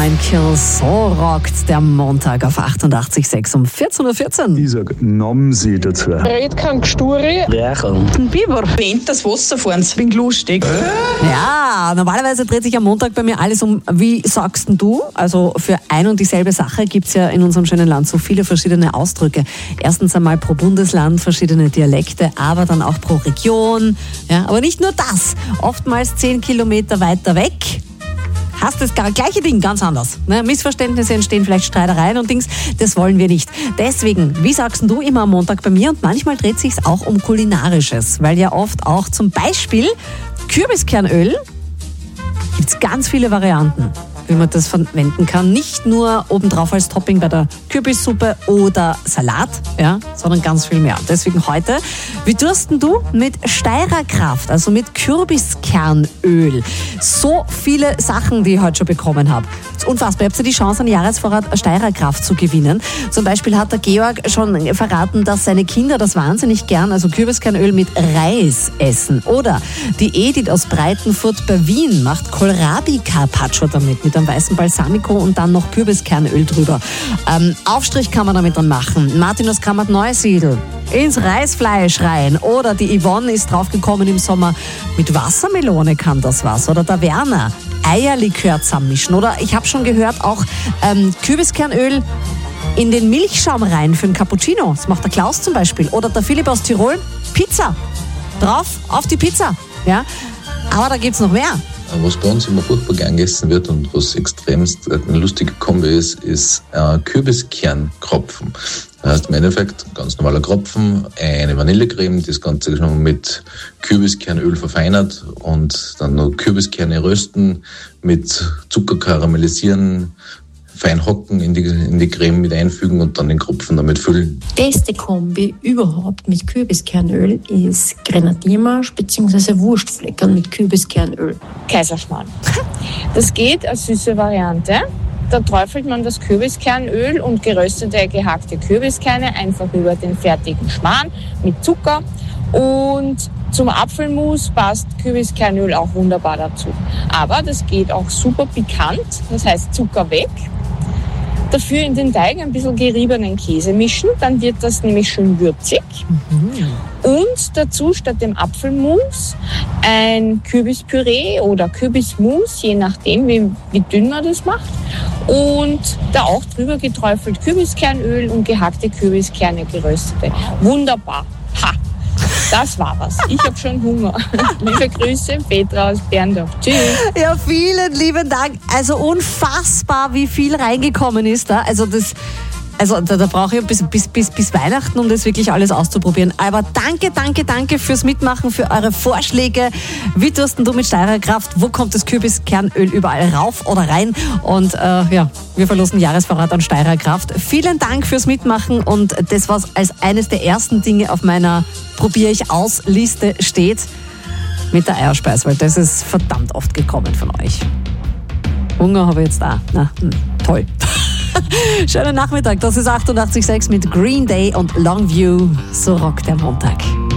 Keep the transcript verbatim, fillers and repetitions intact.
Ein Kill, so rockt der Montag auf achtundachtzig Komma sechs um vierzehn Uhr vierzehn. Ich sag Nomsi dazu. Red kein Gesturi. Rächeln. Ein Biber. Bent das Wasser fahren, bin lustig. Ja, normalerweise dreht sich am Montag bei mir alles um, wie sagst denn du? Also für ein und dieselbe Sache gibt es ja in unserem schönen Land so viele verschiedene Ausdrücke. Erstens einmal pro Bundesland verschiedene Dialekte, aber dann auch pro Region. Ja, aber nicht nur das, oftmals zehn Kilometer weiter weg hast das gleiche Ding, ganz anders. Ne? Missverständnisse entstehen, vielleicht Streitereien und Dings, das wollen wir nicht. Deswegen, wie sagst du immer am Montag bei mir? Und manchmal dreht es sich auch um Kulinarisches, weil ja oft auch zum Beispiel Kürbiskernöl, gibt es ganz viele Varianten, wie man das verwenden kann. Nicht nur obendrauf als Topping bei der Kürbissuppe oder Salat, ja, sondern ganz viel mehr. Deswegen heute, wie tust denn du mit Steirer Kraft, also mit Kürbiskernöl? So viele Sachen, die ich heute schon bekommen habe. Das ist unfassbar. Ihr habt ja die Chance, einen Jahresvorrat Steirer Kraft zu gewinnen. Zum Beispiel hat der Georg schon verraten, dass seine Kinder das wahnsinnig gern, also Kürbiskernöl mit Reis essen. Oder die Edith aus Breitenfurt bei Wien macht Kohlrabi-Carpaccio damit, mit einem weißen Balsamico und dann noch Kürbiskernöl drüber. Ähm, Aufstrich kann man damit dann machen. Martin aus Krammert-Neusiedl ins Reisfleisch rein. Oder die Yvonne ist draufgekommen im Sommer, mit Wassermelone kann das was. Oder der Werner, Eierlikör zusammenmischen. Oder ich habe schon gehört, auch ähm, Kürbiskernöl in den Milchschaum rein für einen Cappuccino. Das macht der Klaus zum Beispiel. Oder der Philipp aus Tirol, Pizza. Drauf, auf die Pizza. Ja? Aber da gibt's noch mehr. Was bei uns immer furchtbar gern gegessen wird und was extremst eine lustige Kombi ist, ist äh, Kürbiskernkrapfen. Das heißt im Endeffekt ganz normaler Kropfen, eine Vanillecreme, das Ganze schon mit Kürbiskernöl verfeinert und dann noch Kürbiskerne rösten, mit Zucker karamellisieren, fein hocken, in die, in die Creme mit einfügen und dann den Kropfen damit füllen. Beste Kombi überhaupt mit Kürbiskernöl ist Grenadiermarsch bzw. Wurstfleckern mit Kürbiskernöl. Kaiserschmarrn. Das geht als süße Variante. Da träufelt man das Kürbiskernöl und geröstete, gehackte Kürbiskerne einfach über den fertigen Schmarrn mit Zucker. Und zum Apfelmus passt Kürbiskernöl auch wunderbar dazu. Aber das geht auch super pikant, das heißt Zucker weg. Dafür in den Teig ein bisschen geriebenen Käse mischen, dann wird das nämlich schön würzig. Mhm. Und dazu statt dem Apfelmus ein Kürbispüree oder Kürbismus, je nachdem, wie, wie dünn man das macht. Und da auch drüber geträufelt Kürbiskernöl und gehackte Kürbiskerne geröstete. Wunderbar. Ha! Das war was. Ich habe schon Hunger. Liebe Grüße, Petra aus Berndorf. Tschüss. Ja, vielen lieben Dank. Also unfassbar, wie viel reingekommen ist da. Also das... Also da, da brauche ich bis, bis, bis, bis Weihnachten, um das wirklich alles auszuprobieren. Aber danke, danke, danke fürs Mitmachen, für eure Vorschläge. Wie tust denn du mit Steirer Kraft? Wo kommt das Kürbiskernöl überall rauf oder rein? Und äh, ja, wir verlosen Jahresvorrat an Steirer Kraft. Vielen Dank fürs Mitmachen und das, was als eines der ersten Dinge auf meiner Probiere ich aus Liste steht, mit der Eierspeis, weil das ist verdammt oft gekommen von euch. Hunger habe ich jetzt da. Na, hm, toll. Schönen Nachmittag, das ist achtundachtzig Komma sechs mit Green Day und Longview. So rockt der Montag.